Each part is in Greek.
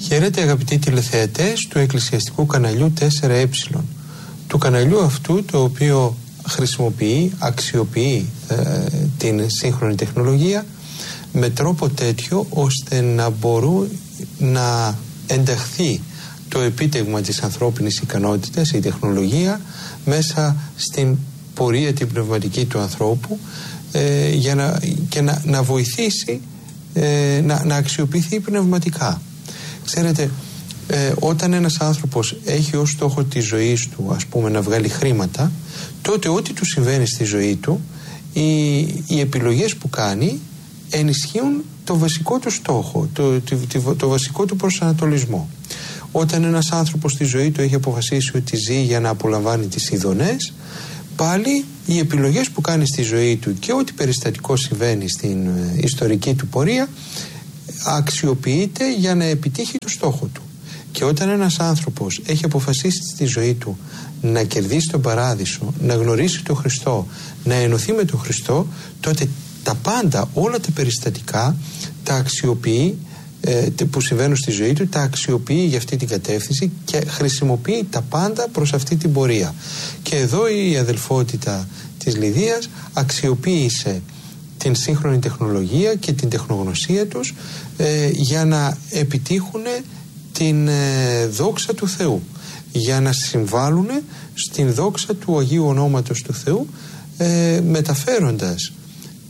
Χαίρετε αγαπητοί τηλεθεατές του εκκλησιαστικού καναλιού 4Ε, του καναλιού αυτού το οποίο αξιοποιεί την σύγχρονη τεχνολογία με τρόπο τέτοιο ώστε να μπορούν να ενταχθεί το επίτευγμα της ανθρώπινης ικανότητας, η τεχνολογία, μέσα στην πορεία την πνευματική του ανθρώπου και να βοηθήσει να αξιοποιηθεί πνευματικά. Ξέρετε, όταν ένας άνθρωπος έχει ως στόχο της ζωής του, ας πούμε, να βγάλει χρήματα, τότε ό,τι του συμβαίνει στη ζωή του, οι επιλογές που κάνει ενισχύουν το βασικό του στόχο, το βασικό του προσανατολισμό. Όταν ένας άνθρωπος στη ζωή του έχει αποφασίσει ότι ζει για να απολαμβάνει τις ειδονές, πάλι οι επιλογές που κάνει στη ζωή του και ό,τι περιστατικό συμβαίνει στην ιστορική του πορεία αξιοποιείται για να επιτύχει το στόχο του. Και όταν ένας άνθρωπος έχει αποφασίσει στη ζωή του να κερδίσει τον παράδεισο, να γνωρίσει τον Χριστό, να ενωθεί με τον Χριστό, τότε τα πάντα, όλα τα περιστατικά τα αξιοποιεί που συμβαίνουν στη ζωή του, τα αξιοποιεί για αυτή την κατεύθυνση και χρησιμοποιεί τα πάντα προς αυτή την πορεία. Και εδώ η αδελφότητα της Λιδίας αξιοποίησε την σύγχρονη τεχνολογία και την τεχνογνωσία τους για να επιτύχουν την δόξα του Θεού, για να συμβάλλουν στην δόξα του Αγίου Ονόματος του Θεού, μεταφέροντας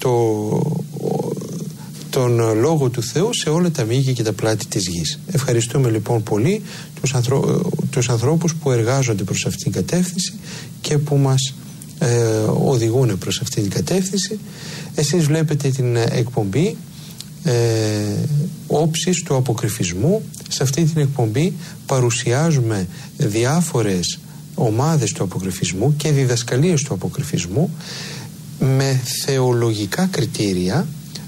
τον Λόγο του Θεού σε όλα τα μήκη και τα πλάτη της γης. Ευχαριστούμε λοιπόν πολύ τους ανθρώπους που εργάζονται προς αυτήν την κατεύθυνση και που μας οδηγούν προς αυτήν την κατεύθυνση. Εσείς βλέπετε την εκπομπή όψεις του αποκρυφισμού. Σε αυτή την εκπομπή παρουσιάζουμε διάφορες ομάδες του αποκρυφισμού και διδασκαλίες του αποκρυφισμού με θεολογικά κριτήρια.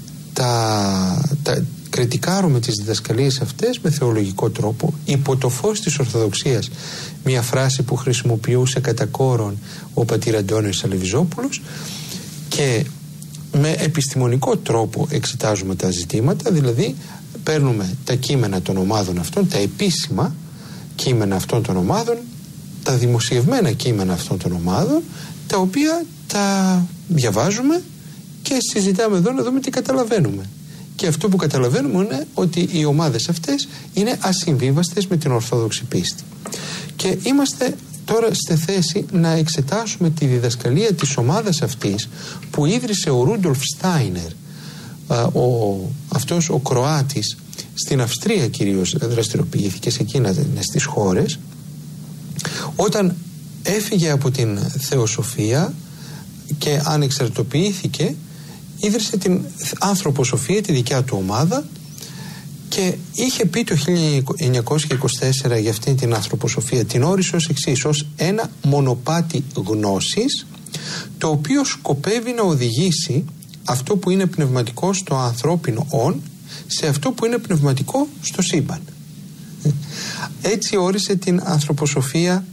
Κριτικάρουμε τις διδασκαλίες αυτές με θεολογικό τρόπο υπό το φως της Ορθοδοξίας, μια φράση που χρησιμοποιούσε κατά κόρον ο πατήρ Αντώνιος Αλεβιζόπουλος, και με επιστημονικό τρόπο εξετάζουμε τα ζητήματα, δηλαδή παίρνουμε τα κείμενα των ομάδων αυτών, τα επίσημα κείμενα αυτών των ομάδων, τα δημοσιευμένα κείμενα αυτών των ομάδων, τα οποία τα διαβάζουμε και συζητάμε εδώ να δούμε τι καταλαβαίνουμε. Και αυτό που καταλαβαίνουμε είναι ότι οι ομάδες αυτές είναι ασυμβίβαστες με την Ορθόδοξη πίστη. Και είμαστε τώρα στη θέση να εξετάσουμε τη διδασκαλία της ομάδας αυτής που ίδρυσε ο Ρούντολφ Στάινερ, αυτός ο Κροάτης, στην Αυστρία κυρίως δραστηριοποιήθηκε, σε εκείνα στις χώρες. Όταν έφυγε από την θεοσοφία και ανεξαρτοποιήθηκε, ίδρυσε την ανθρωποσοφία, τη δικιά του ομάδα, και είχε πει το 1924 για αυτήν την ανθρωποσοφία, την όρισε ως εξής: ως ένα μονοπάτι γνώσης, το οποίο σκοπεύει να οδηγήσει αυτό που είναι πνευματικό στο ανθρώπινο «ον» σε αυτό που είναι πνευματικό στο σύμπαν. Έτσι όρισε την ανθρωποσοφία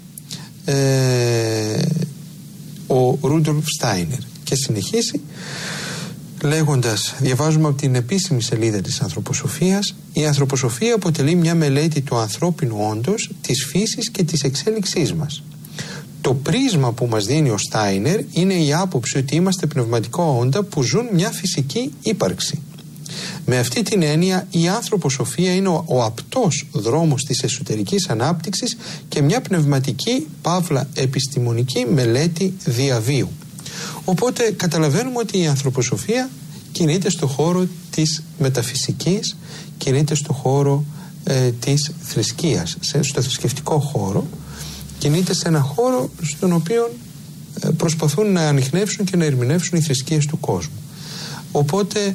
ο Ρούντολφ Στάινερ. Και συνεχίσει λέγοντας, διαβάζουμε από την επίσημη σελίδα της ανθρωποσοφίας: η ανθρωποσοφία αποτελεί μια μελέτη του ανθρώπινου όντως, της φύσης και της εξέλιξής μας. Το πρίσμα που μας δίνει ο Στάινερ είναι η άποψη ότι είμαστε πνευματικά όντα που ζουν μια φυσική ύπαρξη. Με αυτή την έννοια η ανθρωποσοφία είναι ο απτός δρόμος της εσωτερικής ανάπτυξης και μια πνευματική παύλα επιστημονική μελέτη διαβίου. Οπότε καταλαβαίνουμε ότι η ανθρωποσοφία κινείται στο χώρο της μεταφυσικής, κινείται στο χώρο της θρησκείας, στο θρησκευτικό χώρο, κινείται σε ένα χώρο στον οποίο προσπαθούν να ανιχνεύσουν και να ερμηνεύσουν οι θρησκείες του κόσμου. Οπότε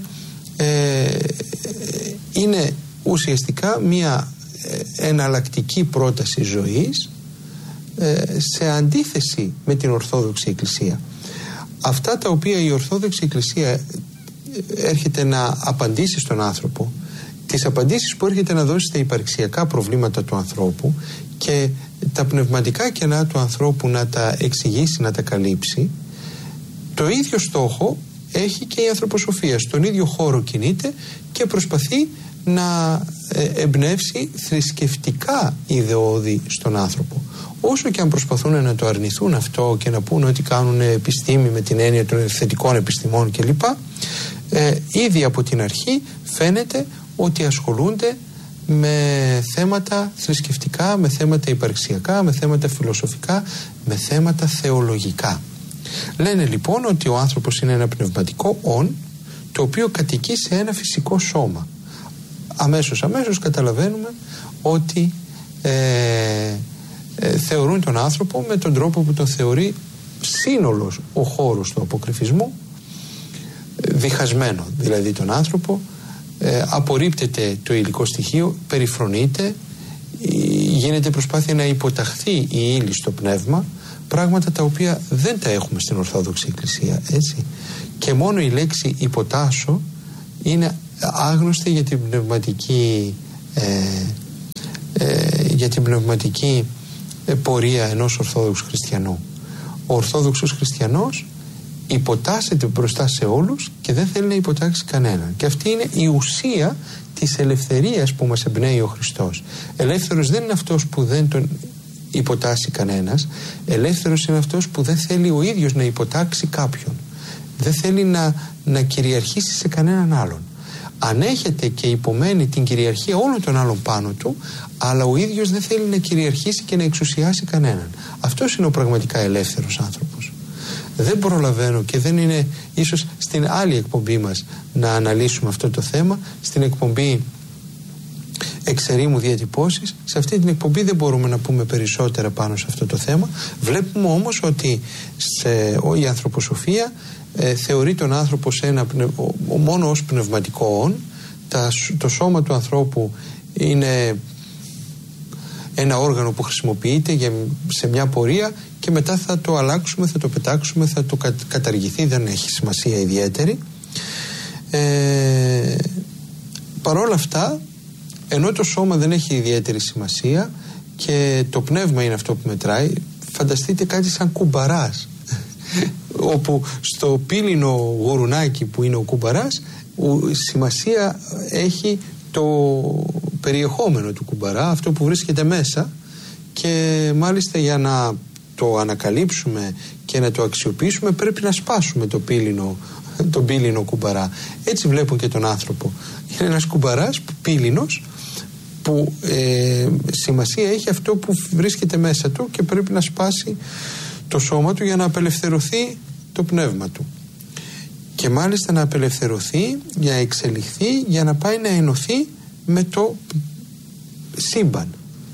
είναι ουσιαστικά μια εναλλακτική πρόταση ζωής σε αντίθεση με την Ορθόδοξη Εκκλησία. Αυτά τα οποία η Ορθόδοξη Εκκλησία έρχεται να απαντήσει στον άνθρωπο, τις απαντήσεις που έρχεται να δώσει στα υπαρξιακά προβλήματα του ανθρώπου και τα πνευματικά κενά του ανθρώπου να τα εξηγήσει, να τα καλύψει, το ίδιο στόχο έχει και η ανθρωποσοφία. Στον ίδιο χώρο κινείται και προσπαθεί να εμπνεύσει θρησκευτικά ιδεώδη στον άνθρωπο. Όσο και αν προσπαθούν να το αρνηθούν αυτό και να πούνε ότι κάνουν επιστήμη με την έννοια των θετικών επιστημών κλπ, ήδη από την αρχή φαίνεται ότι ασχολούνται με θέματα θρησκευτικά, με θέματα υπαρξιακά, με θέματα φιλοσοφικά, με θέματα θεολογικά. Λένε λοιπόν ότι ο άνθρωπος είναι ένα πνευματικό όν, το οποίο κατοικεί σε ένα φυσικό σώμα. Αμέσως καταλαβαίνουμε ότι θεωρούν τον άνθρωπο με τον τρόπο που τον θεωρεί σύνολος ο χώρος του αποκρυφισμού, διχασμένο δηλαδή τον άνθρωπο, απορρίπτεται το υλικό στοιχείο, περιφρονείται, γίνεται προσπάθεια να υποταχθεί η ύλη στο πνεύμα, πράγματα τα οποία δεν τα έχουμε στην Ορθόδοξη Εκκλησία, έτσι. Και μόνο η λέξη υποτάσσω είναι άγνωστη για την πνευματική πορεία ενός Ορθόδοξου χριστιανού. Ο Ορθόδοξος χριστιανός υποτάσσεται μπροστά σε όλους και δεν θέλει να υποτάξει κανέναν. Και αυτή είναι η ουσία της ελευθερίας που μας εμπνέει ο Χριστός. Ελεύθερος δεν είναι αυτός που δεν τον υποτάσσει κανένας. Ελεύθερος είναι αυτός που δεν θέλει ο ίδιος να υποτάξει κάποιον. Δεν θέλει να κυριαρχήσει σε κανέναν άλλον. Ανέχεται και υπομένει την κυριαρχία όλων των άλλων πάνω του, αλλά ο ίδιος δεν θέλει να κυριαρχήσει και να εξουσιάσει κανέναν. Αυτός είναι ο πραγματικά ελεύθερος άνθρωπος. Δεν προλαβαίνω και δεν είναι ίσως στην άλλη εκπομπή μας να αναλύσουμε αυτό το θέμα, στην εκπομπή εξαιρήμου διατυπώσεις. Σε αυτή την εκπομπή δεν μπορούμε να πούμε περισσότερα πάνω σε αυτό το θέμα. Βλέπουμε όμως ότι η ανθρωποσοφία θεωρεί τον άνθρωπο μόνο ως πνευματικό όν. Το σώμα του ανθρώπου είναι ένα όργανο που χρησιμοποιείται σε μια πορεία και μετά θα το αλλάξουμε, θα το πετάξουμε, θα το καταργηθεί, δεν έχει σημασία ιδιαίτερη. Παρόλα αυτά, ενώ το σώμα δεν έχει ιδιαίτερη σημασία και το πνεύμα είναι αυτό που μετράει, φανταστείτε κάτι σαν κουμπαράς όπου στο πύληνο γουρουνάκι που είναι ο κουμπαράς, σημασία έχει το περιεχόμενο του κουμπαρά, αυτό που βρίσκεται μέσα, και μάλιστα για να το ανακαλύψουμε και να το αξιοποιήσουμε πρέπει να σπάσουμε τον πύληνο κουμπαρά. Έτσι βλέπουν και τον άνθρωπο. Είναι ένας κουμπαράς πύληνος που σημασία έχει αυτό που βρίσκεται μέσα του και πρέπει να σπάσει το σώμα του για να απελευθερωθεί το πνεύμα του. Και μάλιστα να απελευθερωθεί, για να εξελιχθεί, για να πάει να ενωθεί με το σύμπαν.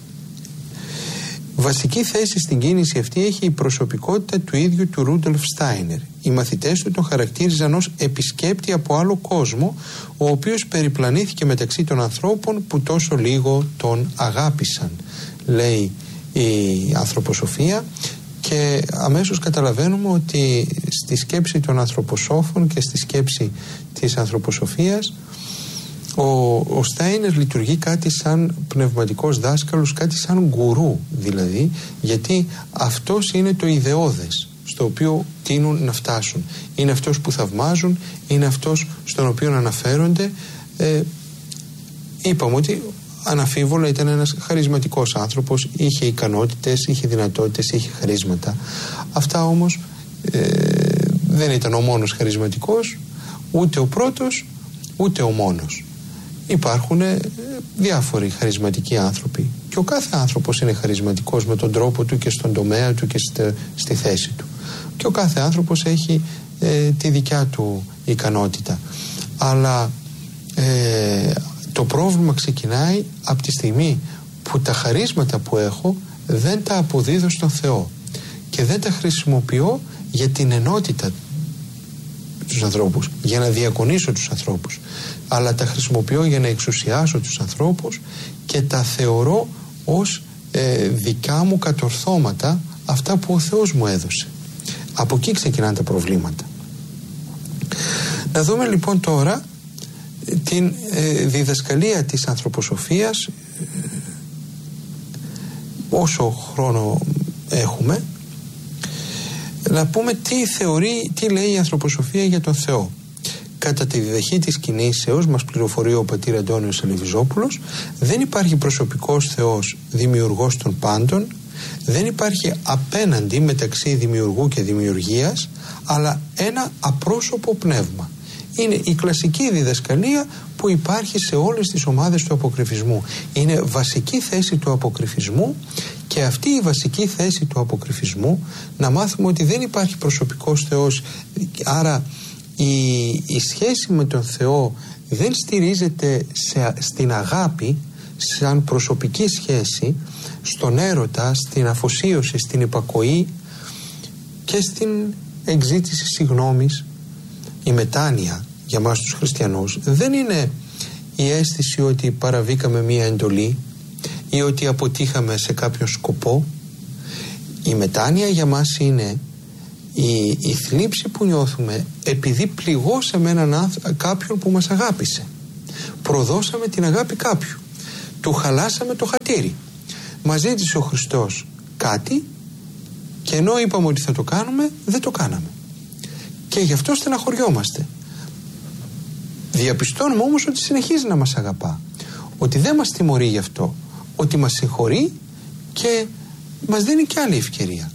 Βασική θέση στην κίνηση αυτή έχει η προσωπικότητα του ίδιου του Ρούντολφ Στάινερ. Οι μαθητές του τον χαρακτήριζαν ως επισκέπτη από άλλο κόσμο, ο οποίος περιπλανήθηκε μεταξύ των ανθρώπων που τόσο λίγο τον αγάπησαν, λέει η ανθρωποσοφία. Και αμέσως καταλαβαίνουμε ότι στη σκέψη των ανθρωποσόφων και στη σκέψη της ανθρωποσοφίας ο Στάινερ λειτουργεί κάτι σαν πνευματικός δάσκαλος, κάτι σαν γκουρού δηλαδή, γιατί αυτός είναι το ιδεώδες στο οποίο τείνουν να φτάσουν. Είναι αυτός που θαυμάζουν, είναι αυτός στον οποίο αναφέρονται. Είπαμε ότι αναφίβολα ήταν ένας χαρισματικός άνθρωπος, είχε ικανότητες, είχε δυνατότητες, είχε χαρίσματα. Αυτά όμως δεν ήταν ο μόνος χαρισματικός, ούτε ο πρώτος, ούτε ο μόνος. Υπάρχουν διάφοροι χαρισματικοί άνθρωποι και ο κάθε άνθρωπος είναι χαρισματικός με τον τρόπο του και στον τομέα του και στη θέση του. Και ο κάθε άνθρωπος έχει τη δικιά του ικανότητα. Αλλά το πρόβλημα ξεκινάει από τη στιγμή που τα χαρίσματα που έχω δεν τα αποδίδω στον Θεό και δεν τα χρησιμοποιώ για την ενότητα τους ανθρώπους, για να διακονήσω τους ανθρώπους, αλλά τα χρησιμοποιώ για να εξουσιάσω τους ανθρώπους και τα θεωρώ ως δικά μου κατορθώματα, αυτά που ο Θεός μου έδωσε. Από εκεί ξεκινάνε τα προβλήματα. Να δούμε λοιπόν τώρα την διδασκαλία της ανθρωποσοφίας, όσο χρόνο έχουμε, να πούμε τι λέει η ανθρωποσοφία για τον Θεό. κατά τη διδαχή της κινήσεως, μας πληροφορεί ο πατήρ Αντώνιος Αλεβιζόπουλος, δεν υπάρχει προσωπικός Θεός δημιουργός των πάντων, δεν υπάρχει απέναντι μεταξύ δημιουργού και δημιουργίας, αλλά ένα απρόσωπο πνεύμα. Είναι η κλασική διδασκαλία που υπάρχει σε όλες τις ομάδες του αποκρυφισμού. Είναι βασική θέση του αποκρυφισμού, και αυτή η βασική θέση του αποκρυφισμού, να μάθουμε ότι δεν υπάρχει προσωπικός Θεός, άρα η σχέση με τον Θεό δεν στηρίζεται στην αγάπη σαν προσωπική σχέση, στον έρωτα, στην αφοσίωση, στην υπακοή και στην εξήτηση συγγνώμης. Η μετάνοια για μας τους χριστιανούς δεν είναι η αίσθηση ότι παραβήκαμε μία εντολή ή ότι αποτύχαμε σε κάποιο σκοπό. Η μετάνοια για μας είναι η θλίψη που νιώθουμε επειδή πληγώσαμε κάποιον που μας αγάπησε. Προδώσαμε την αγάπη κάποιου. Του χαλάσαμε το χατήρι. Μας ζήτησε ο Χριστός κάτι και ενώ είπαμε ότι θα το κάνουμε, δεν το κάναμε. Και γι' αυτό στεναχωριόμαστε. Διαπιστώνουμε όμως ότι συνεχίζει να μας αγαπά. Ότι δεν μας τιμωρεί γι' αυτό. Ότι μας συγχωρεί και μας δίνει και άλλη ευκαιρία.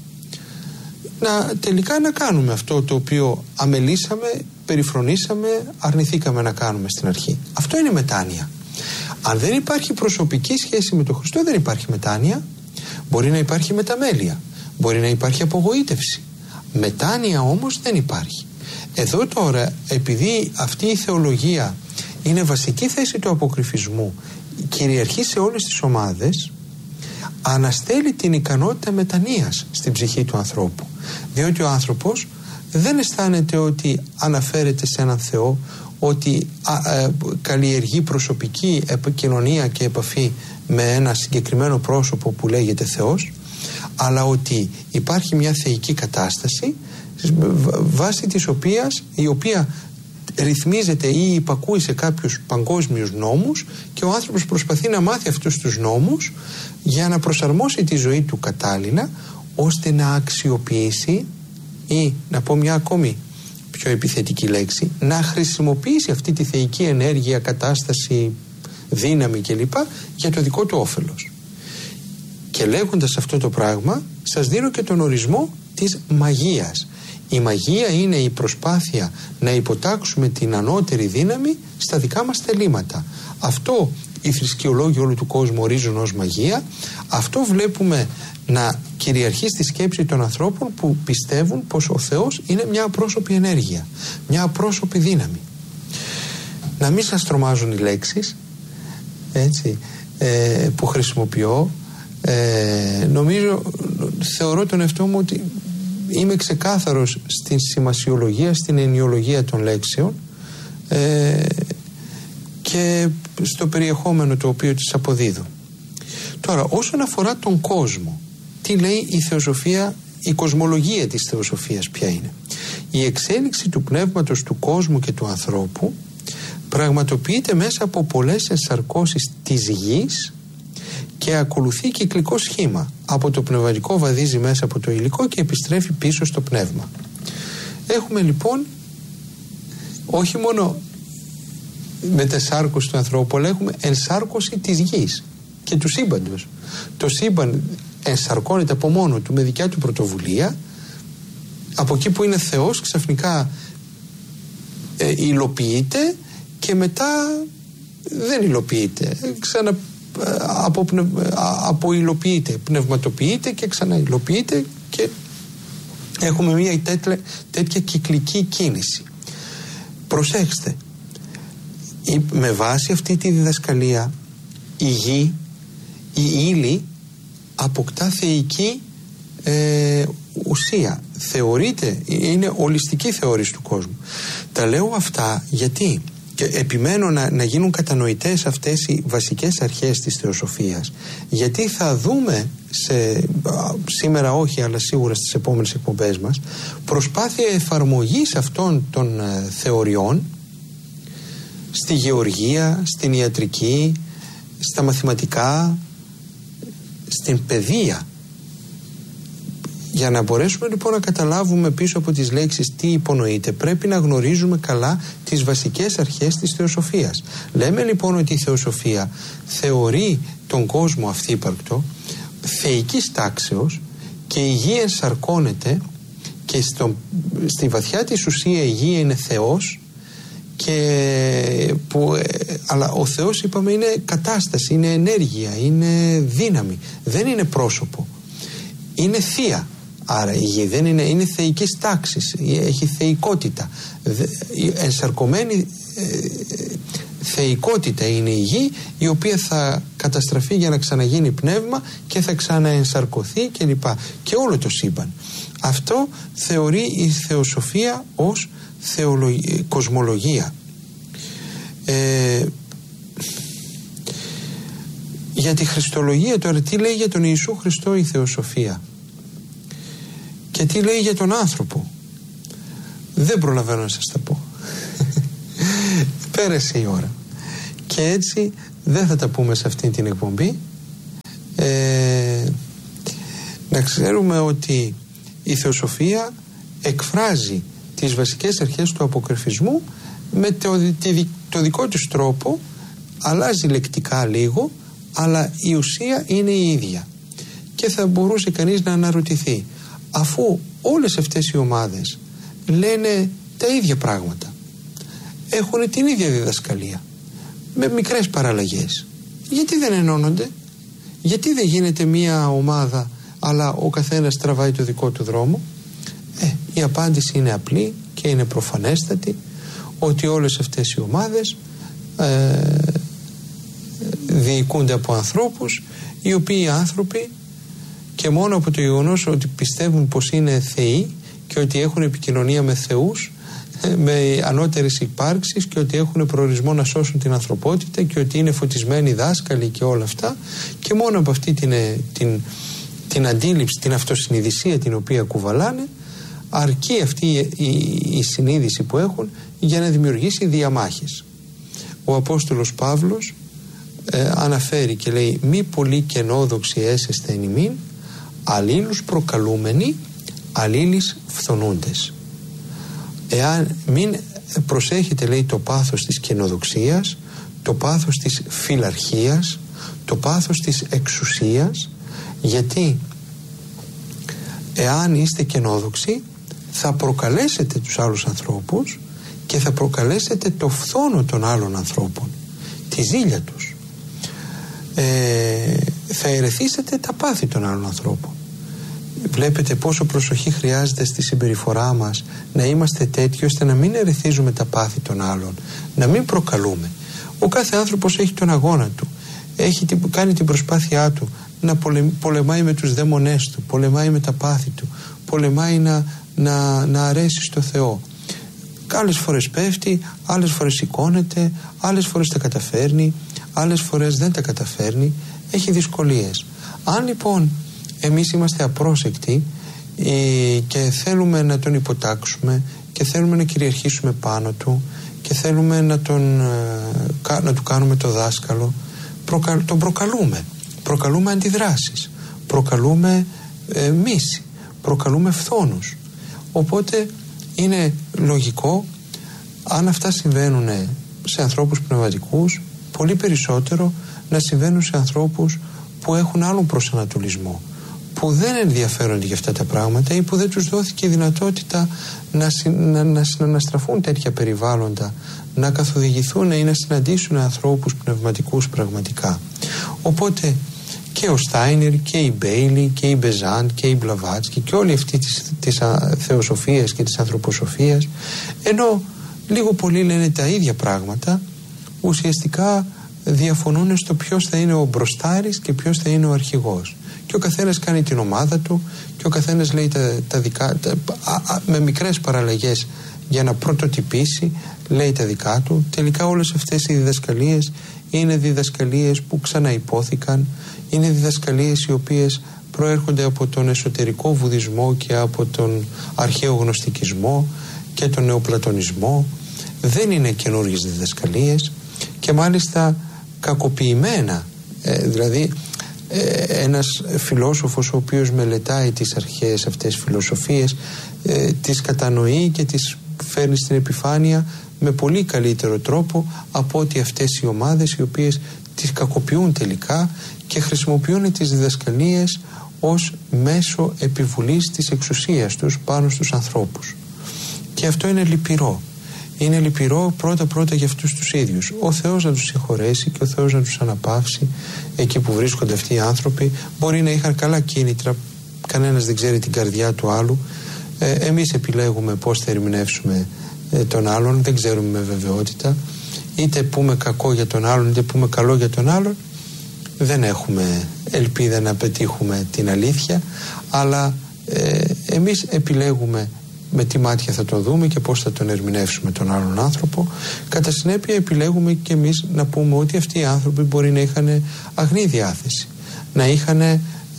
Τελικά να κάνουμε αυτό το οποίο αμελήσαμε, περιφρονήσαμε, αρνηθήκαμε να κάνουμε στην αρχή. Αυτό είναι μετάνοια. Αν δεν υπάρχει προσωπική σχέση με τον Χριστό, δεν υπάρχει μετάνοια. Μπορεί να υπάρχει μεταμέλεια, μπορεί να υπάρχει απογοήτευση. Μετάνοια όμως δεν υπάρχει. Εδώ τώρα, επειδή αυτή η θεολογία είναι βασική θέση του αποκρυφισμού, κυριαρχεί σε όλες τις ομάδες, αναστέλει την ικανότητα μετανοίας στην ψυχή του ανθρώπου. Διότι ο άνθρωπος δεν αισθάνεται ότι αναφέρεται σε έναν Θεό, ότι καλλιεργεί προσωπική επικοινωνία και επαφή με ένα συγκεκριμένο πρόσωπο που λέγεται Θεός, αλλά ότι υπάρχει μια θεϊκή κατάσταση βάσει της οποίας, η οποία ρυθμίζεται ή υπακούει σε κάποιους παγκόσμιους νόμους, και ο άνθρωπος προσπαθεί να μάθει αυτούς τους νόμους για να προσαρμόσει τη ζωή του κατάλληλα, ώστε να αξιοποιήσει, ή να πω μια ακόμη πιο επιθετική λέξη, να χρησιμοποιήσει αυτή τη θεϊκή ενέργεια, κατάσταση, δύναμη κλπ. Για το δικό του όφελος. Και λέγοντας αυτό το πράγμα, σας δίνω και τον ορισμό της μαγείας. Η μαγεία είναι η προσπάθεια να υποτάξουμε την ανώτερη δύναμη στα δικά μας θελήματα. Αυτό οι θρησκεολόγοι όλου του κόσμου ορίζουν ως μαγεία. Αυτό βλέπουμε να κυριαρχεί στη σκέψη των ανθρώπων που πιστεύουν πως ο Θεός είναι μια απρόσωπη ενέργεια, μια απρόσωπη δύναμη. Να μην σας τρομάζουν οι λέξεις, έτσι, που χρησιμοποιώ. Θεωρώ τον εαυτό μου ότι είμαι ξεκάθαρος στην σημασιολογία, στην ενιολογία των λέξεων και στο περιεχόμενο το οποίο τις αποδίδω. Τώρα, όσον αφορά τον κόσμο, τι λέει η θεοσοφία, η κοσμολογία της θεοσοφίας ποια είναι? Η εξέλιξη του πνεύματος του κόσμου και του ανθρώπου πραγματοποιείται μέσα από πολλές ενσαρκώσεις της γης και ακολουθεί κυκλικό σχήμα. Από το πνευματικό βαδίζει μέσα από το υλικό και επιστρέφει πίσω στο πνεύμα. Έχουμε λοιπόν όχι μόνο μετασάρκωση του ανθρώπου, αλλά έχουμε ενσάρκωση της γης και του σύμπαντος. Το σύμπαν ενσαρκώνεται από μόνο του με δικιά του πρωτοβουλία. Από εκεί που είναι Θεός ξαφνικά υλοποιείται και μετά δεν υλοποιείται, απουλοποιείται, πνευματοποιείται και ξαναυλοποιείται, και έχουμε μια τέτοια κυκλική κίνηση. Προσέξτε, με βάση αυτή τη διδασκαλία η γη, η ύλη αποκτά θεϊκή ουσία. Θεωρείται, είναι ολιστική θεώρηση του κόσμου. Τα λέω αυτά γιατί, και επιμένω να γίνουν κατανοητές αυτές οι βασικές αρχές της θεοσοφίας, γιατί θα δούμε σήμερα όχι, αλλά σίγουρα στις επόμενες εκπομπές μας, προσπάθεια εφαρμογής αυτών των θεωριών στη γεωργία, στην ιατρική, στα μαθηματικά, στην παιδεία. Για να μπορέσουμε λοιπόν να καταλάβουμε πίσω από τις λέξεις τι υπονοείται, πρέπει να γνωρίζουμε καλά τις βασικές αρχές της θεοσοφίας. Λέμε λοιπόν ότι η θεοσοφία θεωρεί τον κόσμο αυθύπαρκτο, θεϊκής τάξεως, και η γη ενσαρκώνεται και στη βαθιά της ουσία η γη είναι Θεός, αλλά ο Θεός, είπαμε, είναι κατάσταση, είναι ενέργεια, είναι δύναμη, δεν είναι πρόσωπο, είναι θεία. Άρα η γη δεν είναι θεϊκής τάξης, έχει θεϊκότητα, ενσαρκωμένη θεϊκότητα είναι η γη, η οποία θα καταστραφεί για να ξαναγίνει πνεύμα και θα ξαναενσαρκωθεί κλπ. Και όλο το σύμπαν. Αυτό θεωρεί η θεοσοφία ως κοσμολογία. Για τη χριστολογία τώρα, τι λέει για τον Ιησού Χριστό η θεοσοφία και τι λέει για τον άνθρωπο, δεν προλαβαίνω να σας τα πω. Πέρασε η ώρα και έτσι δεν θα τα πούμε σε αυτή την εκπομπή. Να ξέρουμε ότι η θεοσοφία εκφράζει τις βασικές αρχές του αποκρυφισμού με το δικό της τρόπο, αλλάζει λεκτικά λίγο, αλλά η ουσία είναι η ίδια. Και θα μπορούσε κανείς να αναρωτηθεί, αφού όλες αυτές οι ομάδες λένε τα ίδια πράγματα, έχουν την ίδια διδασκαλία με μικρές παραλλαγές, γιατί δεν ενώνονται, γιατί δεν γίνεται μία ομάδα αλλά ο καθένας τραβάει το δικό του δρόμο? Η απάντηση είναι απλή και είναι προφανέστατη, ότι όλες αυτές οι ομάδες διοικούνται από ανθρώπους, οι οποίοι άνθρωποι, και μόνο από το γεγονός ότι πιστεύουν πως είναι θεοί και ότι έχουν επικοινωνία με θεούς, με ανώτερες υπάρξεις, και ότι έχουν προορισμό να σώσουν την ανθρωπότητα και ότι είναι φωτισμένοι δάσκαλοι και όλα αυτά, και μόνο από αυτή την αντίληψη, την αυτοσυνειδησία την οποία κουβαλάνε, αρκεί αυτή η συνείδηση που έχουν για να δημιουργήσει διαμάχες. Ο Απόστολος Παύλος αναφέρει και λέει, μη πολύ κενόδοξοι έσεστε εν ημίν, αλλήλους προκαλούμενοι, αλλήλεις φθονούντες. Εάν μην προσέχετε, λέει, το πάθος της κενοδοξίας, το πάθος της φιλαρχίας, το πάθος της εξουσίας, γιατί εάν είστε κενόδοξοι θα προκαλέσετε τους άλλους ανθρώπους και θα προκαλέσετε το φθόνο των άλλων ανθρώπων, τη ζήλια τους, θα ερεθίσετε τα πάθη των άλλων ανθρώπων. Βλέπετε πόσο προσοχή χρειάζεται στη συμπεριφορά μας, να είμαστε τέτοιοι ώστε να μην ερεθίζουμε τα πάθη των άλλων, να μην προκαλούμε. Ο κάθε άνθρωπος έχει τον αγώνα του, κάνει την προσπάθειά του να πολεμάει με τους δαίμονές του, πολεμάει με τα πάθη του, πολεμάει να αρέσει στο Θεό. Άλλες φορές πέφτει, άλλες φορές σηκώνεται, άλλες φορές τα καταφέρνει, άλλες φορές δεν τα καταφέρνει, έχει δυσκολίες. Αν λοιπόν εμείς είμαστε απρόσεκτοι και θέλουμε να τον υποτάξουμε και θέλουμε να κυριαρχήσουμε πάνω του και θέλουμε να του κάνουμε το δάσκαλο, τον προκαλούμε αντιδράσεις, προκαλούμε μίση, προκαλούμε φθόνους. Οπότε είναι λογικό, αν αυτά συμβαίνουν σε ανθρώπους πνευματικούς, πολύ περισσότερο να συμβαίνουν σε ανθρώπους που έχουν άλλον προσανατολισμό, που δεν ενδιαφέρονται για αυτά τα πράγματα ή που δεν τους δόθηκε η δυνατότητα να συναναστραφούν τέτοια περιβάλλοντα, να καθοδηγηθούν ή να συναντήσουν ανθρώπους πνευματικούς πραγματικά. Οπότε και ο Στάινερ και η Μπέιλι και η Μπεζάντ και η Μπλαβάτσκι και όλοι αυτοί της θεοσοφίας και της ανθρωποσοφίας, ενώ λίγο πολύ λένε τα ίδια πράγματα, ουσιαστικά διαφωνούν στο ποιος θα είναι ο μπροστάρης και ποιος θα είναι ο αρχηγός. Και ο καθένας κάνει την ομάδα του και ο καθένας λέει τα δικά, με μικρές παραλλαγές για να πρωτοτυπήσει, λέει τα δικά του. Τελικά όλες αυτές οι διδασκαλίες είναι διδασκαλίες που ξαναυπόθηκαν, είναι διδασκαλίες οι οποίες προέρχονται από τον εσωτερικό βουδισμό και από τον αρχαίο γνωστικισμό και τον νεοπλατωνισμό. Δεν είναι καινούργιες διδασκαλίες και μάλιστα κακοποιημένα, δηλαδή ένας φιλόσοφος ο οποίος μελετάει τις αρχαίες αυτές φιλοσοφίες, τις κατανοεί και τις φέρνει στην επιφάνεια με πολύ καλύτερο τρόπο από ότι αυτές οι ομάδες οι οποίες τις κακοποιούν τελικά και χρησιμοποιούν τις διδασκαλίες ως μέσο επιβολής της εξουσίας τους πάνω στους ανθρώπους. Και αυτό είναι λυπηρό. Είναι λυπηρό πρώτα για αυτούς τους ίδιους. Ο Θεός να τους συγχωρέσει και ο Θεός να τους αναπαύσει εκεί που βρίσκονται αυτοί οι άνθρωποι. Μπορεί να είχαν καλά κίνητρα, κανένας δεν ξέρει την καρδιά του άλλου. Εμείς επιλέγουμε πώς θα ερμηνεύσουμε τον άλλον, δεν ξέρουμε με βεβαιότητα. Είτε πούμε κακό για τον άλλον είτε πούμε καλό για τον άλλον, δεν έχουμε ελπίδα να πετύχουμε την αλήθεια, αλλά εμείς επιλέγουμε με τι μάτια θα τον δούμε και πώς θα τον ερμηνεύσουμε τον άλλον άνθρωπο. Κατά συνέπεια επιλέγουμε και εμείς να πούμε ότι αυτοί οι άνθρωποι μπορεί να είχαν αγνή διάθεση, να είχαν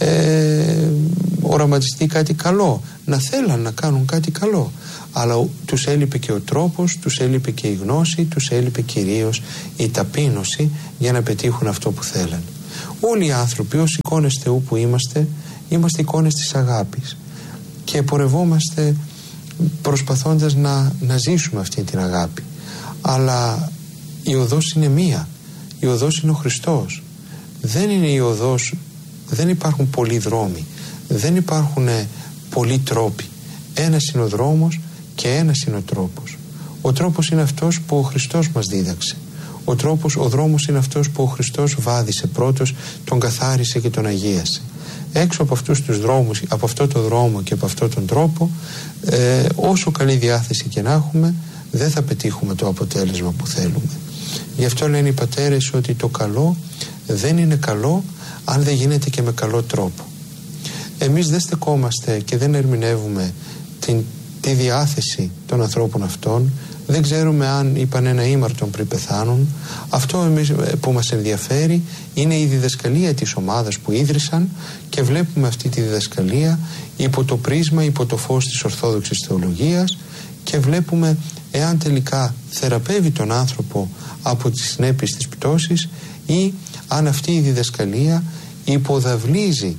οραματιστεί κάτι καλό, να θέλαν να κάνουν κάτι καλό, αλλά τους έλειπε και ο τρόπος, τους έλειπε και η γνώση, τους έλειπε κυρίως η ταπείνωση για να πετύχουν αυτό που θέλαν. Όλοι οι άνθρωποι ως εικόνες Θεού που είμαστε εικόνες της αγάπης και πορευόμαστε προσπαθώντας να ζήσουμε αυτή την αγάπη, αλλά η οδός είναι μία, η οδός είναι ο Χριστός. Δεν είναι η οδός, δεν υπάρχουν πολλοί δρόμοι, δεν υπάρχουν πολλοί τρόποι. Ένας είναι ο δρόμος και ένας είναι ο τρόπος. Ο τρόπος είναι αυτός που ο Χριστός μας δίδαξε. Ο δρόμος είναι αυτός που ο Χριστός βάδισε πρώτος, τον καθάρισε και τον αγίασε. Έξω από αυτούς τους δρόμους, από αυτό το δρόμο και από αυτόν τον τρόπο, όσο καλή διάθεση και να έχουμε, δεν θα πετύχουμε το αποτέλεσμα που θέλουμε. Γι' αυτό λένε οι πατέρες ότι το καλό δεν είναι καλό αν δεν γίνεται και με καλό τρόπο. Εμείς δεν στεκόμαστε και δεν ερμηνεύουμε τη διάθεση των ανθρώπων αυτών. Δεν ξέρουμε αν είπαν ένα ήμαρτον πριν πεθάνουν. Αυτό εμείς που μας ενδιαφέρει είναι η διδασκαλία της ομάδας που ίδρυσαν και βλέπουμε αυτή τη διδασκαλία υπό το πρίσμα, υπό το φως της Ορθόδοξης Θεολογίας και βλέπουμε εάν τελικά θεραπεύει τον άνθρωπο από τις συνέπειες της πτώσης ή αν αυτή η διδασκαλία υποδαβλίζει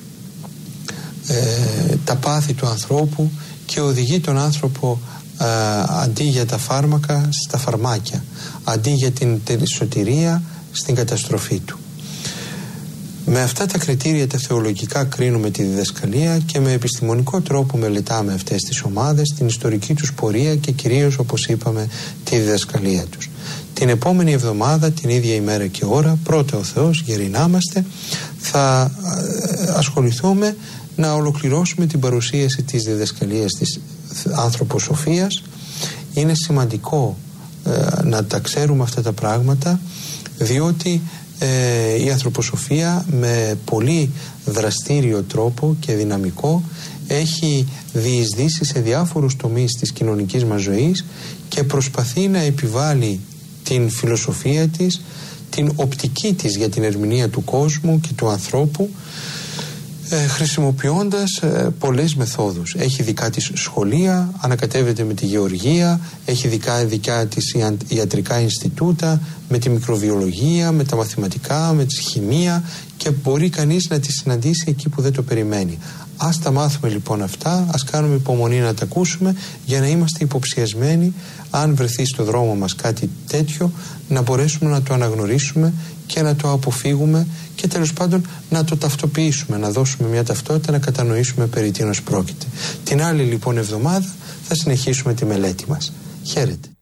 τα πάθη του ανθρώπου και οδηγεί τον άνθρωπο αντί για τα φάρμακα στα φαρμάκια, αντί για την σωτηρία στην καταστροφή του. Με αυτά τα κριτήρια τα θεολογικά κρίνουμε τη διδασκαλία και με επιστημονικό τρόπο μελετάμε αυτές τις ομάδες, την ιστορική τους πορεία και κυρίως, όπως είπαμε, τη διδασκαλία τους. Την επόμενη εβδομάδα, την ίδια ημέρα και ώρα, πρώτα ο Θεός, γερινάμαστε, θα ασχοληθούμε να ολοκληρώσουμε την παρουσίαση της διδασκαλίας της ανθρωποσοφίας. Είναι σημαντικό να τα ξέρουμε αυτά τα πράγματα, διότι η ανθρωποσοφία με πολύ δραστήριο τρόπο και δυναμικό έχει διεισδύσει σε διάφορους τομείς της κοινωνικής μας ζωής και προσπαθεί να επιβάλλει την φιλοσοφία της, την οπτική της για την ερμηνεία του κόσμου και του ανθρώπου, χρησιμοποιώντας πολλές μεθόδους. Έχει δικά της σχολεία, ανακατεύεται με τη γεωργία, έχει δικά της ιατρικά Ινστιτούτα, με τη μικροβιολογία, με τα μαθηματικά, με τη χημεία και μπορεί κανείς να τη συναντήσει εκεί που δεν το περιμένει. Ας τα μάθουμε λοιπόν αυτά, ας κάνουμε υπομονή να τα ακούσουμε για να είμαστε υποψιασμένοι αν βρεθεί στο δρόμο μας κάτι τέτοιο να μπορέσουμε να το αναγνωρίσουμε και να το αποφύγουμε και τέλος πάντων να το ταυτοποιήσουμε, να δώσουμε μια ταυτότητα, να κατανοήσουμε περί τίνος πρόκειται. Την άλλη λοιπόν εβδομάδα θα συνεχίσουμε τη μελέτη μας. Χαίρετε.